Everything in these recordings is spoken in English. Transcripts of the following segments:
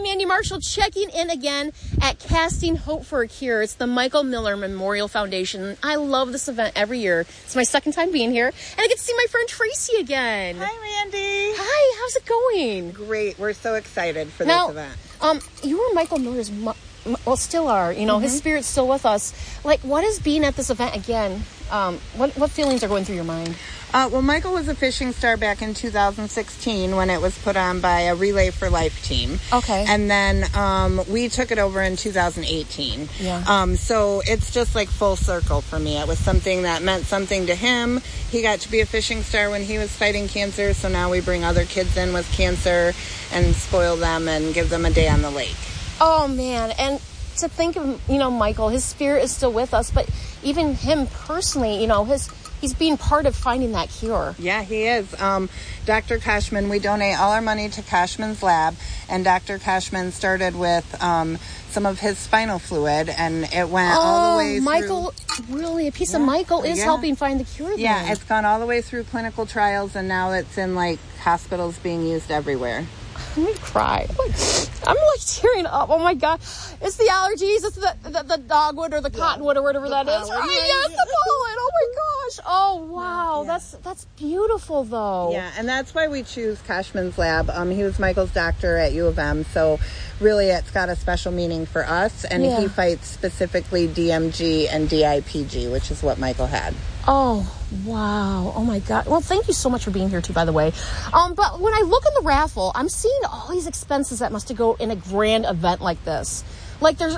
Mandy Marshall checking in again at Casting Hope for a Cure. It's the Michael Miller Memorial Foundation. I love this event every year. It's my second time being here, and I get to see my friend Tracy again. Hi, Mandy. Hi, how's it going? Great. We're so excited for this event. You were Michael Miller's still are. You know, his spirit's still with us. Like, what is being at this event again? What feelings are going through your mind? Well, Michael was a fishing star back in 2016 when it was put on by a Relay for Life team. Okay. And then we took it over in 2018. Yeah. So it's just like full circle for me. It was something that meant something to him. He got to be a fishing star when he was fighting cancer, so now we bring other kids in with cancer and spoil them and give them a day on the lake. Oh, man. And to think of, Michael, his spirit is still with us, but even him personally, he's being part of finding that cure. Yeah, he is. Dr. Koshman, we donate all our money to Koshman's lab, and Dr. Koshman started with some of his spinal fluid, and it went all the way through. Michael, really, a piece of Michael is helping find the cure then. Yeah, it's gone all the way through clinical trials, and now it's in, hospitals being used everywhere. I'm going to cry. I'm tearing up. Oh, my God. It's the allergies. It's the dogwood or the cottonwood or whatever that is. Right? Yes, the pollen. Oh, my gosh. Oh, wow. Yeah. That's beautiful, though. Yeah, and that's why we choose Koshman's lab. He was Michael's doctor at U of M, so really it's got a special meaning for us, and he fights specifically DMG and DIPG, which is what Michael had. Oh, wow. Oh, my God. Well, thank you so much for being here, too, by the way. But when I look in the raffle, I'm seeing all these expenses that must go in a grand event like this. There's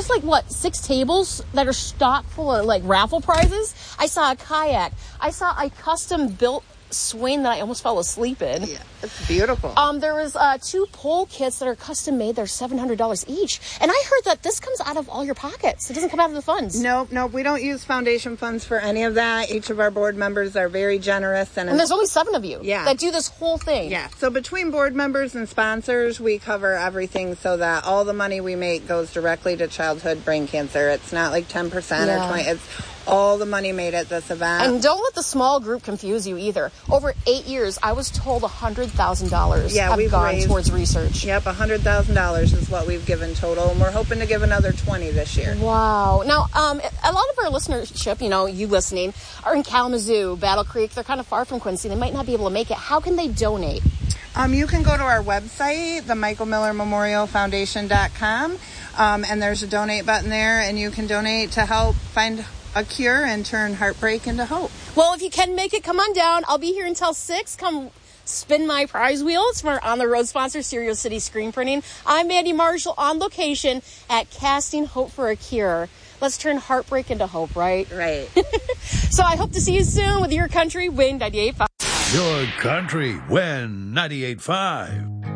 6 tables that are stocked full of, raffle prizes? I saw a kayak. I saw a custom-built swing that I almost fell asleep in. Yeah, it's beautiful. There was 2 pole kits that are custom made. They're $700 each. And I heard that this comes out of all your pockets. It doesn't come out of the funds. Nope. We don't use foundation funds for any of that. Each of our board members are very generous. And there's only 7 of you that do this whole thing. Yeah. So between board members and sponsors, we cover everything so that all the money we make goes directly to childhood brain cancer. It's not 10% or 20%. It's all the money made at this event. And don't let the small group confuse you either. Over 8 years, I was told $100,000 have gone towards research. Yep, $100,000 is what we've given total, and we're hoping to give another 20 this year. Wow. Now, a lot of our listenership, you listening, are in Kalamazoo, Battle Creek. They're kind of far from Quincy. They might not be able to make it. How can they donate? You can go to our website, the Michael Miller Memorial Foundation.com, and there's a donate button there, and you can donate to help find a cure and turn heartbreak into hope. Well, if you can make it, come on down. I'll be here until 6. Come spin my prize wheel. It's from our on-the-road sponsor, Serial City Screen Printing. I'm Mandy Marshall on location at Casting Hope for a Cure. Let's turn heartbreak into hope, right? Right. So I hope to see you soon with Your Country, Win 98.5. Your Country, Win 98.5.